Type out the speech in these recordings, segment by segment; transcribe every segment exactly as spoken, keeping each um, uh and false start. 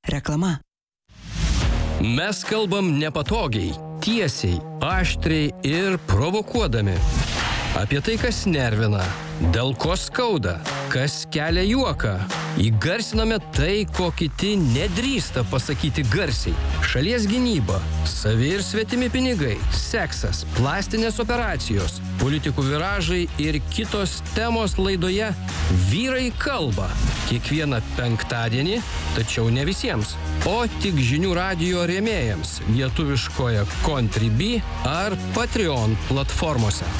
Reklama. Mes kalbam nepatogiai, tiesiai, aštriai ir provokuodami. Apie tai, kas nervina, dėl ko skauda, kas kelia juoką. Įgarsiname tai, ko kiti nedrįsta pasakyti garsiai. Šalies gynyba, savi ir svetimi pinigai, seksas, plastinės operacijos, politikų viražai ir kitos temos laidoje Vyrai kalba. Kiekvieną penktadienį, tačiau ne visiems, o tik žinių radijo rėmėjams lietuviškoje Contribui ar Patreon platformose.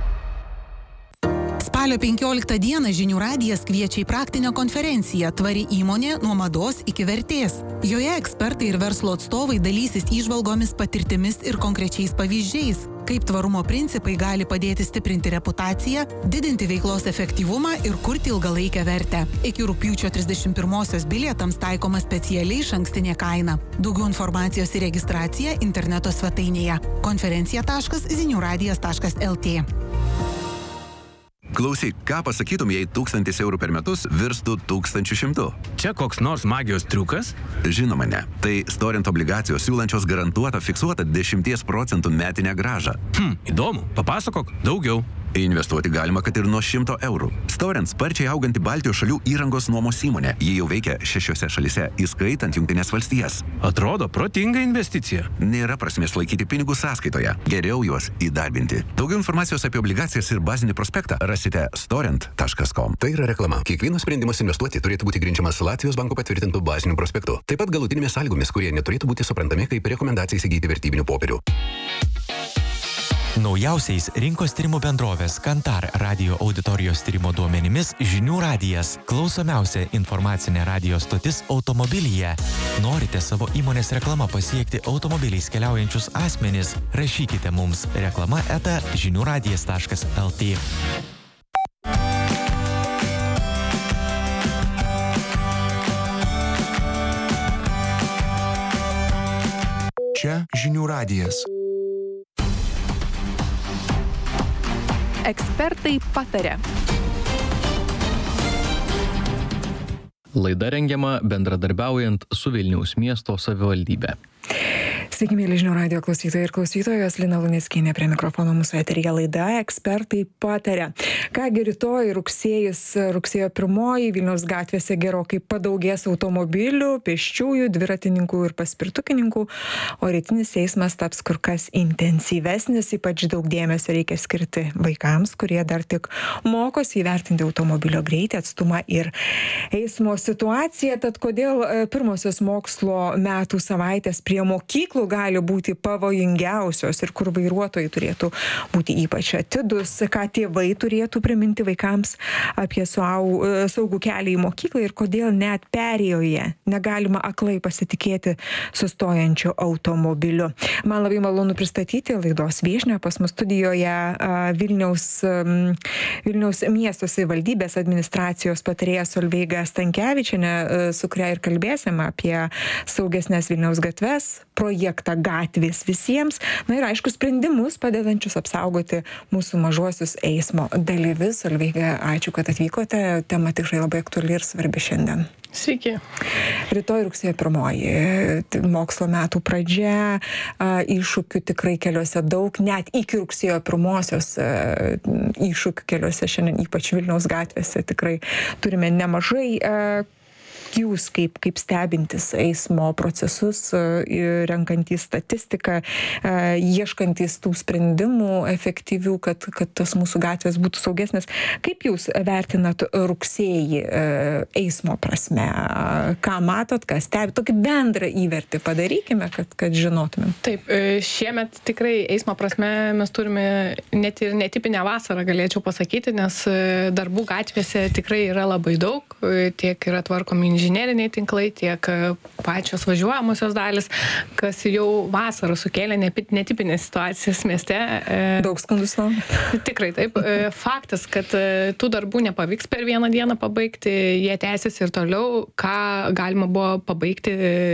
Spalio penkioliktą dieną Žinių radijas kviečia į praktinę konferenciją Tvari įmonė nuo mados iki vertės. Joje ekspertai ir verslo atstovai dalysis įžvalgomis, patirtimis ir konkrečiais pavyzdžiais, kaip tvarumo principai gali padėti stiprinti reputaciją, didinti veiklos efektyvumą ir kurti ilgalaikę vertę. Iki rugpjūčio trisdešimt pirmosios bilietams taikoma specialiai išankstinė kaina. Daugiau informacijos ir registracija interneto svetainėje konferencija taškas zinių radijas taškas el tė. Klausyk, ką pasakytum, jei tūkstantis eurų per metus virstų tūkstančių šimtų? Čia koks nors magijos triukas? Žinoma ne. Tai Storint obligacijos siūlančios garantuotą fiksuotą dešimties procentų metinę grąžą. Hm, įdomu. Papasakok daugiau. Investuoti galima, kad ir nuo šimto eurų. Storint sparčiai auganti Baltijos šalių įrangos nuomos įmonė. Ji jau veikia šešiose šalyse, įskaitant Jungtines valstijas. Atrodo protinga investicija. Nėra prasmės laikyti pinigus sąskaitoje. Geriau juos įdarbinti. Daugiau informacijos apie obligacijas ir bazinį prospektą rasite storint taškas com. Tai yra reklama. Kiekvienas sprendimas investuoti turėtų būti grindžiamas Latvijos banko patvirtintų bazinių prospektų. Taip pat galutinėmis sąlygomis, kurie neturėtų būti suprantami kaip rekomendacija įsigyti vertybinių popierių. Naujausiais rinkos tyrimų bendrovės Kantar radio auditorijos tyrimo duomenimis Žinių radijas – klausomiausia informacinė radio stotis automobilyje. Norite savo įmonės reklama pasiekti automobiliais keliaujančius asmenis? Rašykite mums reklama eta žinių radijas taškas el tė. Čia Žinių radijas. Ekspertai pataria. Laida rengiama bendradarbiaujant su Vilniaus miesto savivaldybe. Sveiki, mėly Žinių radijo klausytojai ir klausytojos, Lina Luneckienė prie mikrofono, mūsų eteryje laida Ekspertai pataria. Kągi rytoj rugsėjis, rugsėjo pirmoji Vilniaus gatvėse gerokai padaugės automobilių, pėsčiųjų, dviratininkų ir paspirtukininkų, o rytinis eismas taps kur kas intensyvesnis, ypač daug dėmesio reikia skirti vaikams, kurie dar tik mokosi įvertinti automobilio greitį, atstumą ir eismo situaciją. Tad kodėl pirmosios mokslo metų savaitės prie mokyklų gali būti pavojingiausios ir kur vairuotojai turėtų būti ypač atidus, ką tėvai turėtų priminti vaikams apie suau, saugų kelią į mokyklą ir kodėl net perėjoje negalima aklai pasitikėti sustojančiu automobiliu. Man labai malonu pristatyti laidos viešnią pas mus studijoje Vilniaus, Vilniaus miesto savivaldybės administracijos patarėja Solveiga Stankevičienė, su kuria ir kalbėsime apie saugesnės Vilniaus gatves, projektą gatvės visiems, na ir aišku sprendimus padedančius apsaugoti mūsų mažuosius eismo dalyvius. Solveiga, ačiū, kad atvykote. Tema tikrai labai aktuali ir svarbi šiandien. Sveiki. Rytoj rugsėjo pirmoji, mokslo metų pradžia, iššūkių tikrai keliuose daug, net iki rugsėjo pirmosios iššūkių keliuose šiandien, ypač Vilniaus gatvėse, tikrai turime nemažai. Jūs kaip, kaip stebintis eismo procesus, renkantys statistiką, ieškantys tų sprendimų efektyvių, kad, kad tos mūsų gatvės būtų saugesnės. Kaip jūs vertinat rugsėjį eismo prasme? Ką matot, ką stebit? Tokį bendrą įvertį padarykime, kad, kad žinotumėm. Taip, šiemet tikrai eismo prasme mes turime net ir netipinę vasarą, galėčiau pasakyti, nes darbų gatvėse tikrai yra labai daug, tiek yra tvarkomi inžineriniai tinklai, tiek pačios važiuojamosios dalis, kas jau vasarą sukėlė netipinės situacijas mieste. Daug skundų sulaukė. Tikrai taip. Faktas, kad tų darbų nepavyks per vieną dieną pabaigti, jie tęsis ir toliau, ką galima buvo pabaigti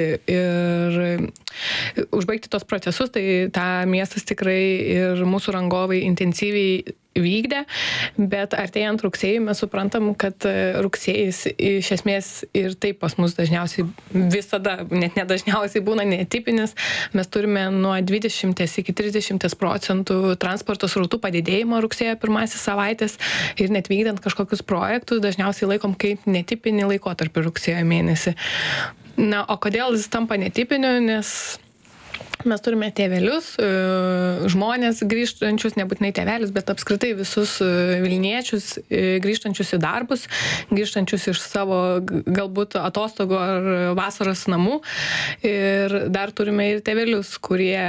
ir užbaigti tos procesus, tai tą miestas tikrai ir mūsų rangovai intensyviai vykdė, bet artėjant rugsėjui mes suprantam, kad rugsėjais iš esmės ir taip pas mus dažniausiai visada, net nedažniausiai būna netipinis. Mes turime nuo dvidešimt iki trisdešimt procentų transporto srautų padidėjimo rugsėjo pirmasis savaitės ir net vykdant kažkokius projektus dažniausiai laikom kaip netipinį laikotarpį rugsėjo mėnesį. Na, o kodėl jis tampa netipiniu, nes mes turime tėvelius, žmonės grįžtančius, nebūtinai tėvelius, bet apskritai visus vilniečius grįžtančius į darbus, grįžtančius iš savo galbūt atostogų ar vasaros namų. Ir dar turime ir tėvelius, kurie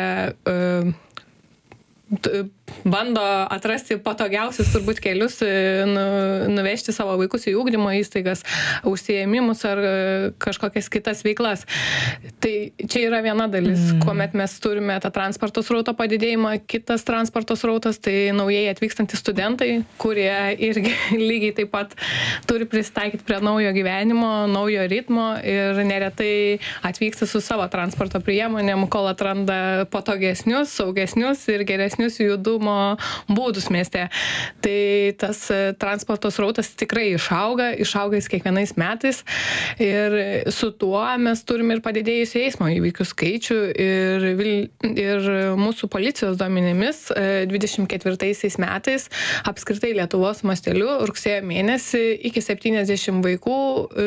bando atrasti patogiausius turbūt kelius, nu, nuvežti savo vaikus į ugdymo įstaigas, užsiėmimus ar kažkokias kitas veiklas. Tai čia yra viena dalis, mm. kuomet mes turime tą transporto srauto padidėjimą. Kitas transporto srautas tai naujai atvykstantys studentai, kurie irgi lygiai taip pat turi prisitaikyti prie naujo gyvenimo, naujo ritmo ir neretai atvyksta su savo transporto priemonėm, kol atranda patogesnius, saugesnius ir geresnius judumo būdus mieste. Tai tas transporto srautas tikrai išauga, išauga jis kiekvienais metais ir su tuo mes turime ir padidėjusių eismo įvykių skaičių ir, ir mūsų policijos duomenimis dvidešimt ketvirtaisiais metais apskritai Lietuvos masteliu rugsėjo mėnesį iki septyniasdešimt vaikų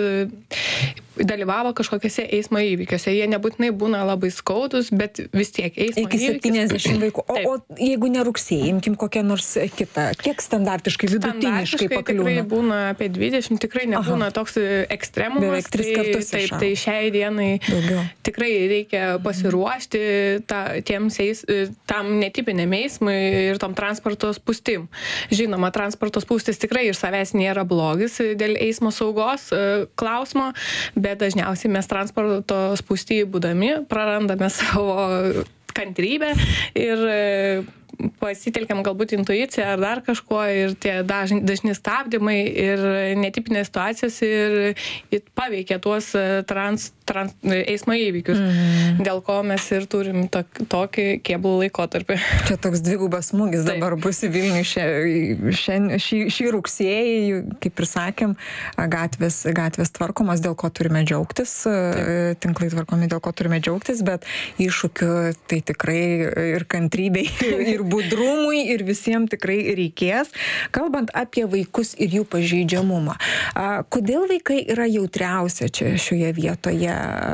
dalyvavo kažkokiuose eismo įvykiuose. Jie nebūtinai būna labai skaudus, bet vis tiek eismo iki įvykis. septyniasdešimt vaikų. O, o jeigu ne rugsėjai, imkim kokią nors kitą, kiek standartiškai, vidutiniškai pakliūna? Tikrai būna apie dvidešimt, tikrai nebūna Aha. toks ekstremumas. Beveik tris kartus tai, taip, tai šiai dienai Daugiau. Tikrai reikia pasiruošti ta, tiems eis, tam netipiniam eismui ir tom transporto spūstim. Žinoma, transporto spūstis tikrai iš savęs nėra blogis dėl eismo saugos klausimo, bet dažniausiai mes transporto spūstyje būdami prarandame savo kantrybę ir pasitelkiam galbūt intuiciją ar dar kažkuo ir tie dažni, dažni stabdymai ir netipinės situacijos ir, ir paveikia tuos trans, trans, eismo įvykius, mm. dėl ko mes ir turim tok, tokį keblų laikotarpį. Čia toks dvigubas smūgis Taip. Dabar bus į Vilnių šį, šį, šį rugsėjį, kaip ir sakėm, gatvės, gatvės tvarkomos, dėl ko turime džiaugtis, Taip. Tinklai tvarkomi, dėl ko turime džiaugtis, bet iššūkių tai tikrai ir kantrybei, ir budrumui, ir visiems tikrai reikės. Kalbant apie vaikus ir jų pažeidžiamumą. Kodėl vaikai yra jautriausia čia šioje vietoje?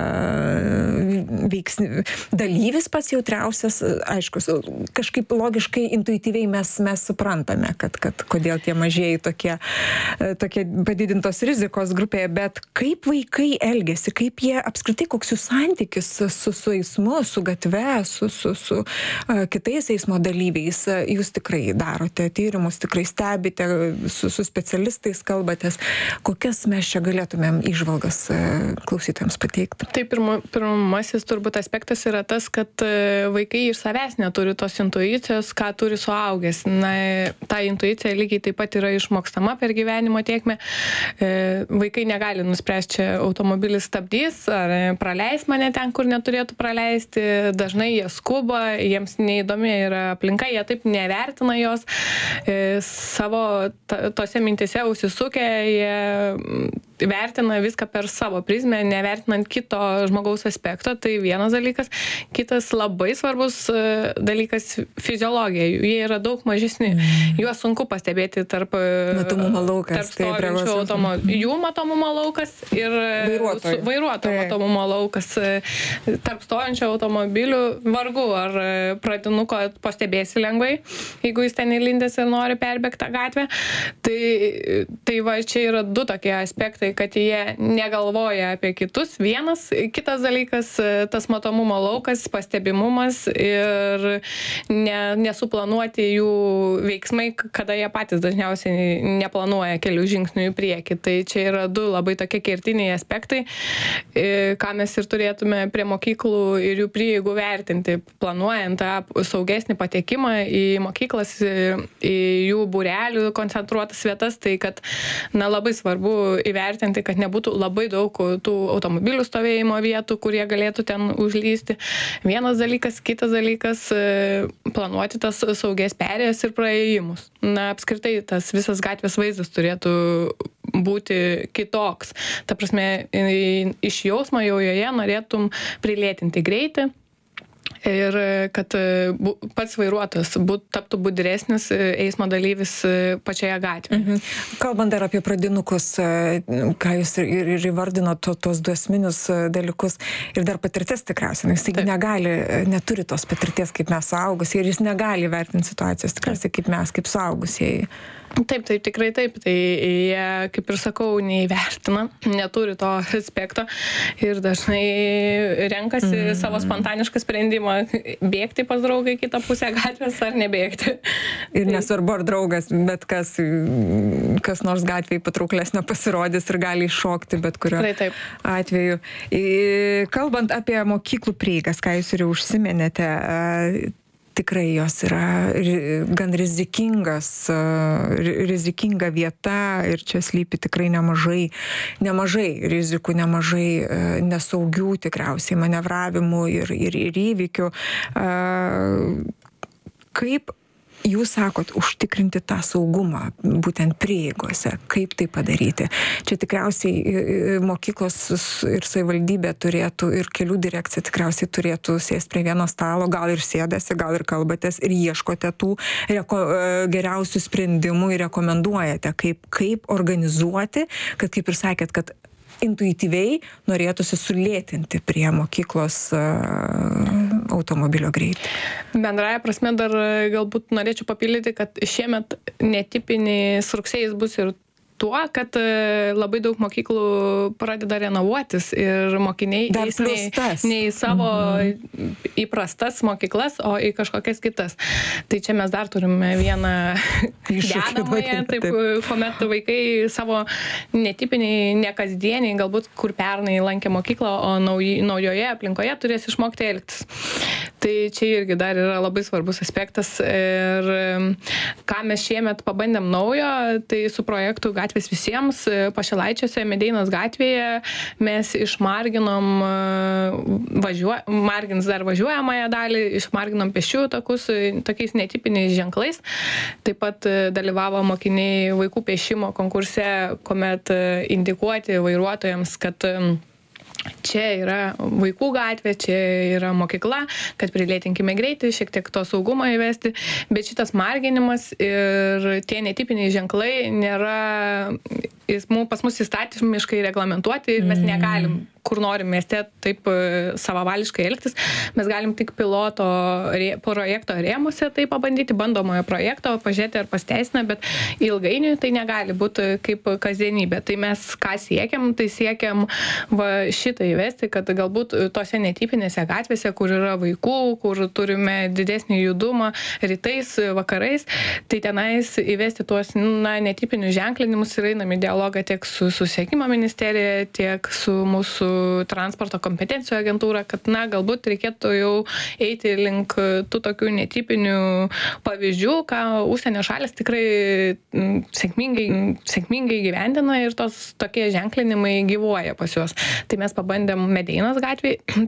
Veiksni, dalyvis pats jautriausias, aišku, kažkaip logiškai, intuityviai mes, mes suprantame, kad, kad kodėl tie mažieji tokie, tokie padidintos rizikos grupėje, bet kaip vaikai elgiasi, kaip jie apskritai, koks jų santykis su, su eismu, su gatve, su, su, su uh, kitais eismo dalyviais. Jūs tikrai darote tyrimus, tikrai stebite, su, su specialistais kalbatės. Kokias mes čia galėtumėm įžvalgas uh, klausytojams pateikti? Tai pirma, pirmasis turbūt aspektas yra tas, kad vaikai iš savęs neturi tos intuicijos, ką turi suaugęs. Na, ta intuicija lygiai taip pat yra išmokstama per gyvenimo tėkmę. Vaikai negali nuspręsti, čia automobilis stabdys ar praleis mane ten, kur neturėtų praleisti. Dažnai jie skuba, jiems neįdomi yra aplinka, jie taip nevertina jos. Savo tose mintise užsisukę, jie vertina viską per savo prizmę, nevertinant kito žmogaus aspekto. Tai vienas dalykas. Kitas labai svarbus dalykas - fiziologija. Jie yra daug mažesni. Juos sunku pastebėti tarp matomumo laukas, tarp stovinčių automobilių. Jų matomumo laukas ir vairuotojo, vairuotojo matomumo laukas. Tarp stovinčių automobilių vargu ar pradinuko pastebėsi lengvai, jeigu jis ten įlindęs ir nori perbėgti tą gatvę. Tai, tai va, čia yra du tokie aspektai, kad jie negalvoja apie kitus. Vienas, kitas dalykas, tas matomumo laukas, pastebimumas ir ne, nesuplanuoti jų veiksmai, kada jie patys dažniausiai neplanuoja kelių žingsnių į priekį. Tai čia yra du labai tokie kertiniai aspektai, ką mes ir turėtume prie mokyklų ir jų prieigų vertinti, planuojant tą saugesnį patekimą į mokyklas, į jų būrelių koncentruotas vietas. Tai kad na, labai svarbu įvertinti įtvirtinti, kad nebūtų labai daug tų automobilių stovėjimo vietų, kurie galėtų ten užlysti. Vienas dalykas, kitas dalykas - planuoti tas saugias perėjas ir praėjimus. Na, apskritai, tas visas gatvės vaizdas turėtų būti kitoks. Ta prasme, iš jausmo jau joje norėtum prilėtinti greitį ir kad pats vairuotojas būt, taptų budresnis eismo dalyvis pačioje gatvėje. Mhm. Kalbant dar apie pradinukus, ką jūs ir, ir įvardino to, tos du esminius dalykus ir dar patirtis tikriausiai, nes jis negali, neturi tos patirties kaip mes suaugusieji ir jis negali vertinti situacijos tikriausiai kaip mes, kaip suaugusieji. Taip, taip, tikrai taip. Tai jie, kaip ir sakau, neįvertina, neturi to aspekto ir dažnai renkasi mm. savo spontanišką sprendimą bėgti pas draugą į kitą pusę gatvės ar nebėgti. Ir nesvarbu, ar draugas, bet kas, kas nors gatvėje patrauklesnio pasirodys ir gali iššokti bet kuriuo Tikrai taip. atveju. Kalbant apie mokyklų prieigas, ką jūs ir užsiminėte, tikrai jos yra gan rizikingas, rizikinga vieta ir čia slypi tikrai nemažai, nemažai rizikų, nemažai nesaugių tikriausiai manevravimų ir, ir, ir įvykių. Kaip jūs sakot, užtikrinti tą saugumą būtent prieigose, kaip tai padaryti? Čia tikriausiai mokyklos ir savivaldybė turėtų ir kelių direkcija tikriausiai turėtų sėsti prie vieno stalo, gal ir sėdasi, gal ir kalbatės ir ieškote tų reko, geriausių sprendimų ir rekomenduojate, kaip, kaip organizuoti, kad kaip ir sakėt, kad intuityviai norėtųsi sulėtinti prie mokyklos uh, automobilio greitį. Bendraja prasme dar galbūt norėčiau papildyti, kad šiemet netipinis rugsėjis bus ir tuo, kad labai daug mokyklų pradeda renovuotis ir mokiniai eis ne, ne į savo mm-hmm. įprastas mokyklas, o į kažkokias kitas. Tai čia mes dar turime vieną dedamąją, taip, kuomet vaikai savo netipiniai, nekasdieniai, galbūt kur pernai lankė mokyklą, o nauj, naujoje aplinkoje turės išmokti elgtis. Tai čia irgi dar yra labai svarbus aspektas. Ir ką mes šiemet pabandėm naujo, tai su projektu Gatvės visiems Pašilaičiuose, Medeinos gatvėje mes išmarginom važiuo, margins dar važiuojamąją dalį, išmarginom pėsčiųjų takus tokiais netipiniais ženklais. Taip pat dalyvavo mokiniai vaikų piešimo konkurse, kuomet indikuoti vairuotojams, kad čia yra vaikų gatvė, čia yra mokykla, kad prilėtinkime greitį, šiek tiek to saugumo įvesti, bet šitas marginimas ir tie netipiniai ženklai nėra pas mus įstatymiškai reglamentuoti ir mes negalim, kur norim mieste taip savavališkai elgtis, mes galim tik piloto rė, projekto rėmuose tai pabandyti, bandomojo projekto, pažiūrėti ar pasteisina, bet ilgainiui tai negali būti kaip kasdienybė. Tai mes ką siekiam, tai siekiam va, šitą įvesti, kad galbūt tose netipinėse gatvėse, kur yra vaikų, kur turime didesnį judumą rytais, vakarais, tai tenais įvesti tuos na, netipinius ženklinimus ir einam į dialogą tiek su susisiekimo ministerija, tiek su mūsų transporto kompetencijų agentūra, kad na, galbūt reikėtų jau eiti link tų tokių netipinių pavyzdžių, ką užsienio šalis tikrai sėkmingai, sėkmingai gyvendina ir tos tokie ženklinimai gyvuoja pas juos. Tai mes pabandėm Medeinos gatvėje